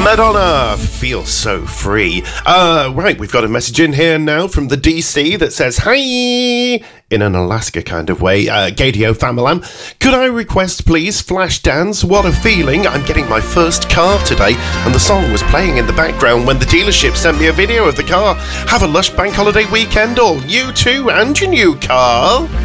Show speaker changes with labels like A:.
A: Madonna, feel so free. Right, we've got a message in here now from the DC that says, hi, in an Alaska kind of way. Gadio Famalam, could I request, please, Flashdance? What a feeling. I'm getting my first car today, and the song was playing in the background when the dealership sent me a video of the car. Have a lush bank holiday weekend, all you too, and your new car.